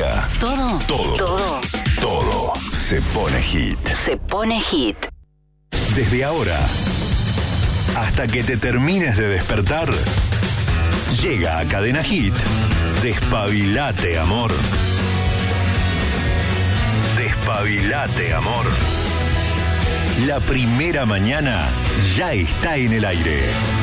música. Todo. Todo se pone hit. Se pone hit. Desde ahora hasta que te termines de despertar, llega a Cadena Hit. Despabilate, amor. Despabilate, amor. La primera mañana ya está en el aire.